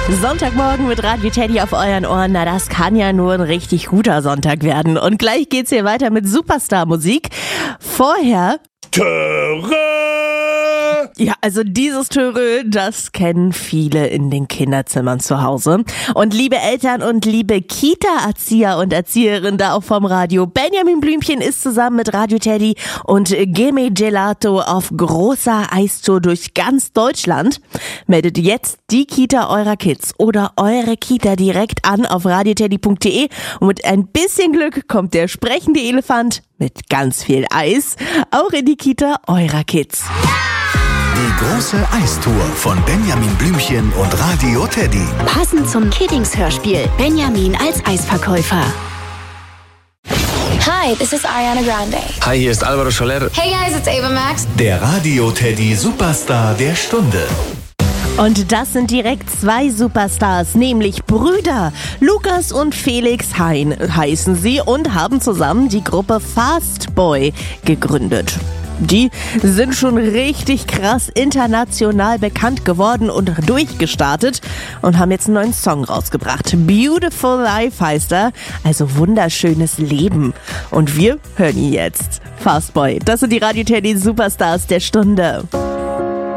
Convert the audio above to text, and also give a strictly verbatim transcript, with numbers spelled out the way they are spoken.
Sonntagmorgen mit Radio Teddy auf euren Ohren. Na, das kann ja nur ein richtig guter Sonntag werden. Und gleich geht's hier weiter mit Superstar-Musik. Vorher... Töre! Ja, also dieses Törö, das kennen viele in den Kinderzimmern zu Hause. Und liebe Eltern und liebe Kita-Erzieher und Erzieherinnen da auch vom Radio, Benjamin Blümchen ist zusammen mit Radio Teddy und Gimme Gelato auf großer Eistour durch ganz Deutschland. Meldet jetzt die Kita eurer Kids oder eure Kita direkt an auf radioteddy punkt de und mit ein bisschen Glück kommt der sprechende Elefant mit ganz viel Eis auch in die Kita eurer Kids. Die große Eistour von Benjamin Blümchen und Radio Teddy. Passend zum Kiddings-Hörspiel. Benjamin als Eisverkäufer. Hi, this is Ariana Grande. Hi, hier ist Alvaro Soler. Hey guys, it's Ava Max. Der Radio Teddy Superstar der Stunde. Und das sind direkt zwei Superstars, nämlich Brüder. Lukas und Felix Hein heißen sie und haben zusammen die Gruppe Fastboy gegründet. Die sind schon richtig krass international bekannt geworden und durchgestartet und haben jetzt einen neuen Song rausgebracht. Beautiful Life heißt er, also wunderschönes Leben. Und wir hören ihn jetzt. Fastboy, das sind die Radio Teddy Superstars der Stunde.